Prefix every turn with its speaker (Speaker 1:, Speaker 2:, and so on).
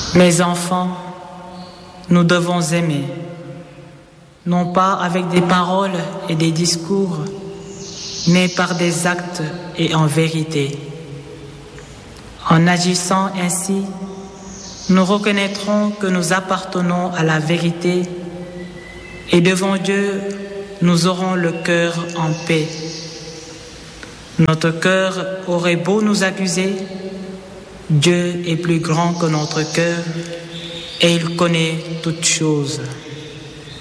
Speaker 1: Mes enfants, nous devons aimer, non pas avec des paroles et des discours, mais par des actes et en vérité. En agissant ainsi, nous reconnaîtrons que nous appartenons à la vérité et devant Dieu, nous aurons le cœur en paix. Notre cœur aurait beau nous accuser, Dieu est plus grand que notre cœur et il connaît toutes choses.